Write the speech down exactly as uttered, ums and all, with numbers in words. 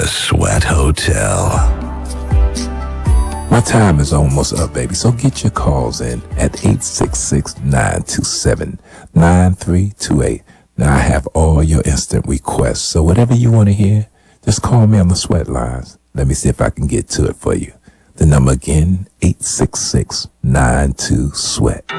Sweat Hotel. My time is almost up, baby, so get your calls in at eight six six, nine two seven, nine three two eight. Now, I have all your instant requests, so whatever you want to hear, just call me on the sweat lines. Let me see if I can get to it for you. The number again, eight six six, nine two, sweat.